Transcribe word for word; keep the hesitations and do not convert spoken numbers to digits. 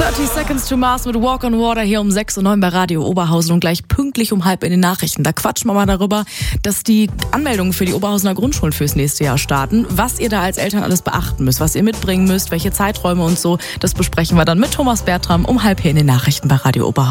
thirty Seconds to Mars mit Walk on Water hier um sechs Uhr neun bei Radio Oberhausen und gleich pünktlich um halb in den Nachrichten. Da quatschen wir mal darüber, dass die Anmeldungen für die Oberhausener Grundschulen fürs nächste Jahr starten. Was ihr da als Eltern alles beachten müsst, was ihr mitbringen müsst, welche Zeiträume und so, das besprechen wir dann mit Thomas Bertram um halb hier in den Nachrichten bei Radio Oberhausen.